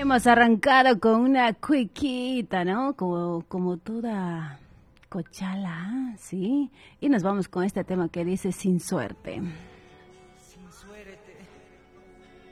Hemos arrancado con una cuiquita, ¿no? Como toda cochala, ¿sí? Y nos vamos con este tema que dice Sin suerte. Sin suerte